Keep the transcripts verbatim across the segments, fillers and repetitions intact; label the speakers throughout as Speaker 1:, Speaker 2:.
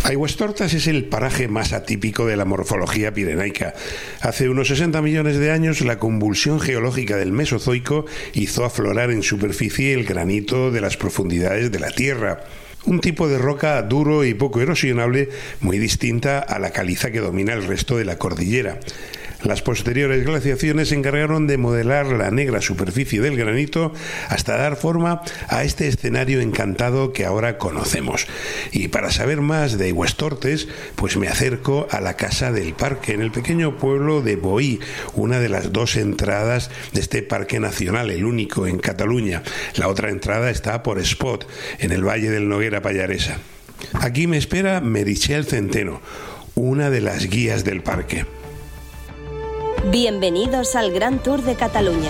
Speaker 1: Aigüestortas es el paraje más atípico de la morfología pirenaica. Hace unos sesenta millones de años, la convulsión geológica del Mesozoico hizo aflorar en superficie el granito de las profundidades de la Tierra. Un tipo de roca duro y poco erosionable, muy distinta a la caliza que domina el resto de la cordillera. Las posteriores glaciaciones se encargaron de modelar la negra superficie del granito hasta dar forma a este escenario encantado que ahora conocemos. Y para saber más de Aigüestortes, pues me acerco a la Casa del Parque, en el pequeño pueblo de Boí, una de las dos entradas de este parque nacional, el único en Cataluña. La otra entrada está por Espot, en el Valle del Noguera Pallaresa. Aquí me espera Meritxell Centeno, una de las guías del parque.
Speaker 2: Bienvenidos al Gran Tour de Cataluña.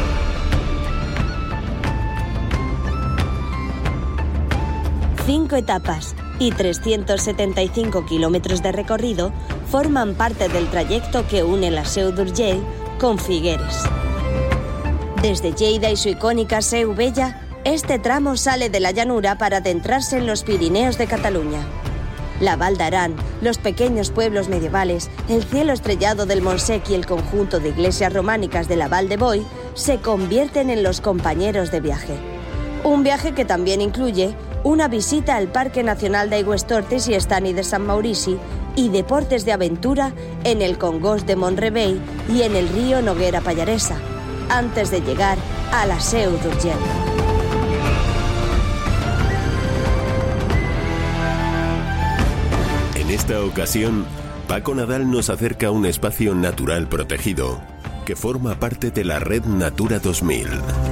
Speaker 2: Cinco etapas y trescientos setenta y cinco kilómetros de recorrido forman parte del trayecto que une la Seu d'Urgell con Figueres. Desde Lleida y su icónica Seu Vella, este tramo sale de la llanura para adentrarse en los Pirineos de Cataluña. La Val d'Aran, los pequeños pueblos medievales, el cielo estrellado del Montsec y el conjunto de iglesias románicas de la Val de Boí se convierten en los compañeros de viaje. Un viaje que también incluye una visita al Parque Nacional de Aigüestortes y Estany de Sant Maurici y deportes de aventura en el Congost de Mont-rebei y en el río Noguera Pallaresa, antes de llegar a la Seu d'Urgell.
Speaker 3: En esta ocasión, Paco Nadal nos acerca a un espacio natural protegido que forma parte de la Red Natura dos mil.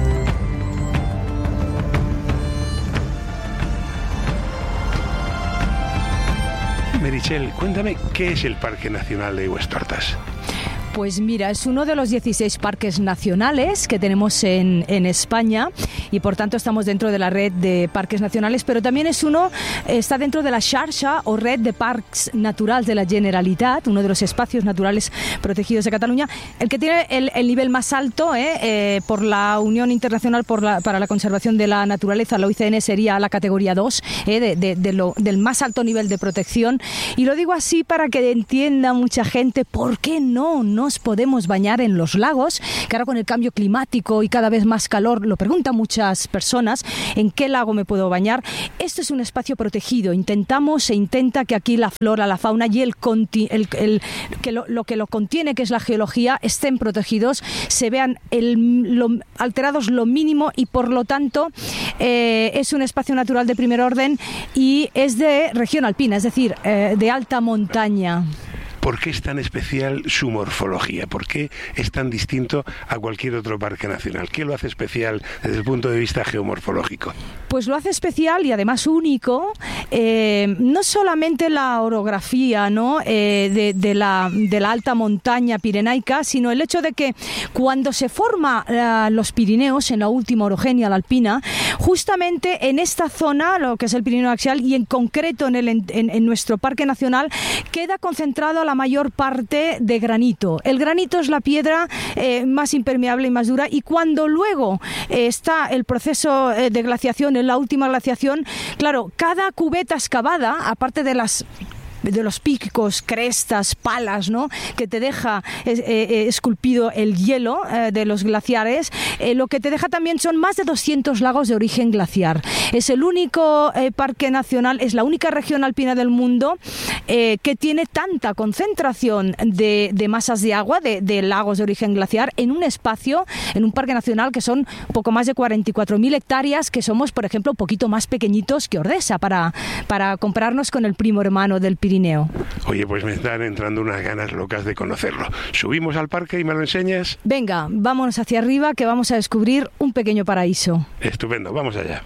Speaker 1: Meritxell, cuéntame, ¿qué es el Parque Nacional de Aigüestortas?
Speaker 4: Pues mira, es uno de los dieciséis parques nacionales que tenemos en, en España y por tanto estamos dentro de la red de parques nacionales, pero también es uno, está dentro de la xarxa o red de parcs naturals de la Generalitat, uno de los espacios naturales protegidos de Cataluña, el que tiene el, el nivel más alto eh, eh, por la Unión Internacional por la, para la Conservación de la Naturaleza, la U I C N, sería la categoría dos, eh, de, de, de lo, del más alto nivel de protección. Y lo digo así para que entienda mucha gente por qué no, no nos podemos bañar en los lagos, que ahora con el cambio climático y cada vez más calor, lo preguntan muchas personas, ¿en qué lago me puedo bañar? Esto es un espacio protegido, intentamos, se intenta que aquí la flora, la fauna y el, el, el que lo, lo que lo contiene, que es la geología, estén protegidos, se vean el, lo, alterados lo mínimo y por lo tanto eh, es un espacio natural de primer orden y es de región alpina, es decir, eh, de alta montaña.
Speaker 1: ¿Por qué es tan especial su morfología? ¿Por qué es tan distinto a cualquier otro parque nacional? ¿Qué lo hace especial desde el punto de vista geomorfológico?
Speaker 4: Pues lo hace especial y además único, eh, no solamente la orografía, ¿no? eh, de, de, la, de la alta montaña pirenaica, sino el hecho de que cuando se forma uh, los Pirineos, en la última orogenia, la alpina, justamente en esta zona, lo que es el Pirineo axial, y en concreto en, el, en, en nuestro parque nacional, queda concentrado la mayor parte de granito. El granito es la piedra eh, más impermeable y más dura, y cuando luego eh, está el proceso eh, de glaciación, en la última glaciación, claro, cada cubeta excavada, aparte de las de los picos, crestas, palas, ¿no?, que te deja eh, eh, esculpido el hielo eh, de los glaciares, eh, lo que te deja también son más de doscientos lagos de origen glaciar. Es el único eh, parque nacional, es la única región alpina del mundo eh, que tiene tanta concentración de, de masas de agua, de, de lagos de origen glaciar, en un espacio, en un parque nacional que son poco más de cuarenta y cuatro mil hectáreas, que somos, por ejemplo, un poquito más pequeñitos que Ordesa, para, para compararnos con el primo hermano del Pirineo.
Speaker 1: Oye, pues me están entrando unas ganas locas de conocerlo. ¿Subimos al parque y me lo enseñas?
Speaker 4: Venga, vámonos hacia arriba, que vamos a descubrir un pequeño paraíso.
Speaker 1: Estupendo, vamos allá.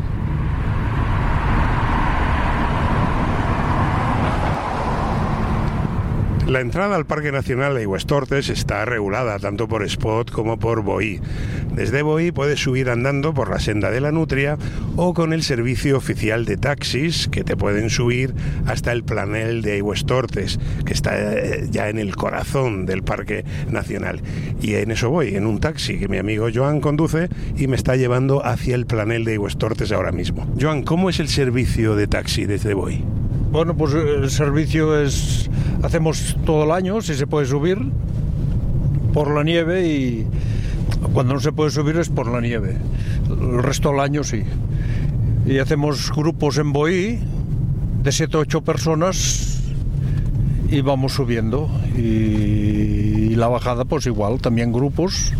Speaker 1: La entrada al Parque Nacional de Aigüestortes está regulada tanto por Espot como por Boí. Desde Boí puedes subir andando por la senda de la Nutria o con el servicio oficial de taxis que te pueden subir hasta el planel de Aigüestortes, que está ya en el corazón del Parque Nacional. Y en eso voy, en un taxi que mi amigo Joan conduce y me está llevando hacia el planel de Aigüestortes ahora mismo. Joan, ¿cómo es el servicio de taxi desde Boí?
Speaker 5: Bueno, pues el servicio es, hacemos todo el año, si se puede subir, por la nieve, y cuando no se puede subir es por la nieve. El resto del año sí. Y hacemos grupos en Boí de siete o ocho personas y vamos subiendo. Y, y la bajada pues igual, también grupos,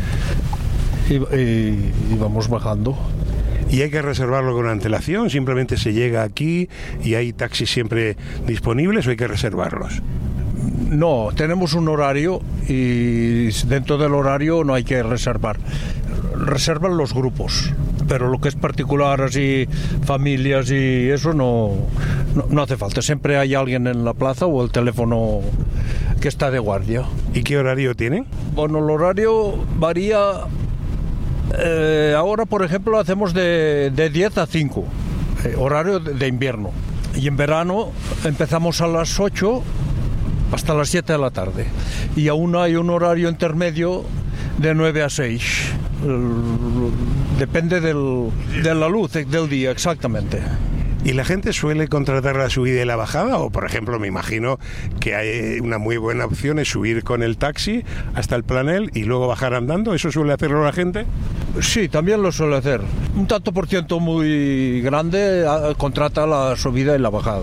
Speaker 5: y, y, y vamos bajando.
Speaker 1: ¿Y hay que reservarlo con antelación? ¿Simplemente se llega aquí y hay taxis siempre disponibles o hay que reservarlos?
Speaker 5: No, tenemos un horario y dentro del horario no hay que reservar. Reservan los grupos, pero lo que es particular, así, familias y eso, no, no, no hace falta. Siempre hay alguien en la plaza o el teléfono que está de guardia.
Speaker 1: ¿Y qué horario tienen?
Speaker 5: Bueno, el horario varía. Eh, ahora, por ejemplo, hacemos de, de diez a cinco, eh, horario de, de invierno. Y en verano empezamos a las ocho hasta las siete de la tarde. Y aún hay un horario intermedio de nueve a seis. Depende del, de la luz del día, exactamente.
Speaker 1: ¿Y la gente suele contratar la subida y la bajada? O, por ejemplo, me imagino que hay una muy buena opción es subir con el taxi hasta el Planel y luego bajar andando. ¿Eso suele hacerlo la gente?
Speaker 5: Sí, también lo suele hacer. Un tanto por ciento muy grande contrata la subida y la bajada.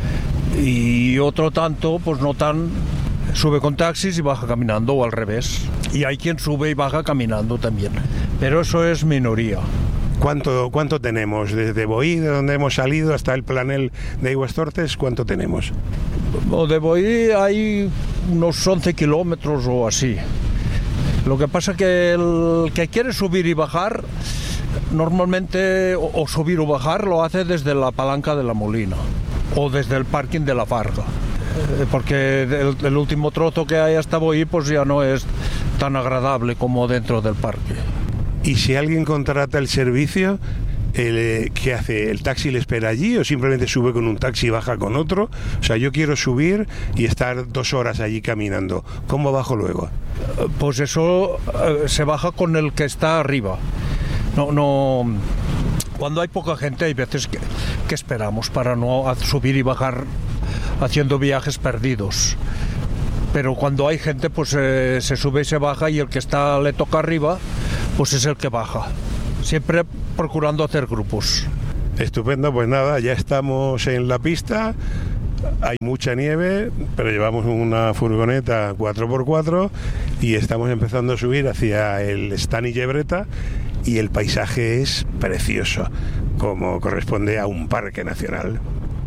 Speaker 5: Y otro tanto, pues no tan, sube con taxis y baja caminando, o al revés. Y hay quien sube y baja caminando también. Pero eso es minoría.
Speaker 1: ¿Cuánto, cuánto tenemos? Desde Boí, de donde hemos salido, hasta el Planel de Aigüestortes, ¿cuánto tenemos?
Speaker 5: De Boí hay unos once kilómetros o así. Lo que pasa que el que quiere subir y bajar, normalmente, o, o subir o bajar, lo hace desde la Palanca de la Molina o desde el parking de la Farga. Eh, porque el, el último trozo que hay hasta Boí pues ya no es tan agradable como dentro del parque.
Speaker 1: ¿Y si alguien contrata el servicio, el, qué hace? ¿El taxi le espera allí o simplemente sube con un taxi y baja con otro? O sea, yo quiero subir y estar dos horas allí caminando. ¿Cómo bajo luego?
Speaker 5: Pues eso eh, se baja con el que está arriba. No, no. Cuando hay poca gente hay veces que, que esperamos para no subir y bajar haciendo viajes perdidos. Pero cuando hay gente, pues eh, se sube y se baja, y el que está le toca arriba, pues es el que baja. Siempre procurando hacer grupos.
Speaker 1: Estupendo, pues nada, ya estamos en la pista. Hay mucha nieve, pero llevamos una furgoneta cuatro por cuatro y estamos empezando a subir hacia el Estany Llebreta, y el paisaje es precioso, como corresponde a un parque nacional.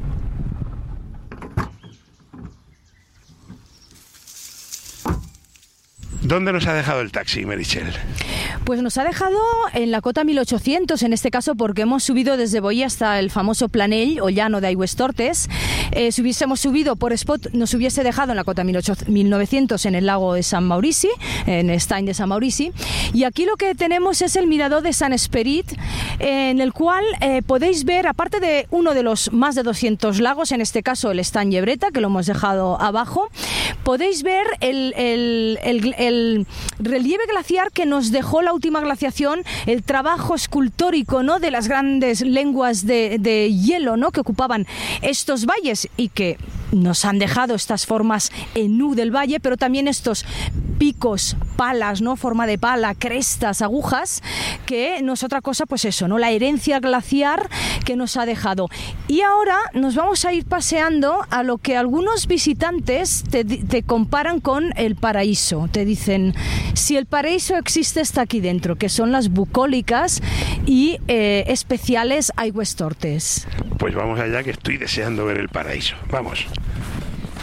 Speaker 1: ¿Dónde nos ha dejado el taxi, Meritxell?
Speaker 4: Pues nos ha dejado en la cota mil ochocientos, en este caso porque hemos subido desde Boí hasta el famoso Planell o llano de Aigüestortes. Eh, si hubiésemos subido por spot, nos hubiese dejado en la cota mil novecientos en el lago de San Maurici, en Estany de San Maurici. Y aquí lo que tenemos es el mirador de San Esperit, eh, en el cual eh, podéis ver, aparte de uno de los más de doscientos lagos, en este caso el Estany Llebreta, que lo hemos dejado abajo, podéis ver el, el, el, el relieve glaciar que nos dejó la última glaciación, el trabajo escultórico, ¿no?, de las grandes lenguas de, de hielo, ¿no?, que ocupaban estos valles y que nos han dejado estas formas en U del valle, pero también estos picos, palas, ¿no?, forma de pala, crestas, agujas, que no es otra cosa, pues eso, ¿no?, la herencia glaciar que nos ha dejado. Y ahora nos vamos a ir paseando a lo que algunos visitantes te, te comparan con el paraíso. Te dicen, si el paraíso existe, está aquí dentro, que son las bucólicas y eh, especiales Aigüestortes.
Speaker 1: Pues vamos allá, que estoy deseando ver el paraíso. Vamos.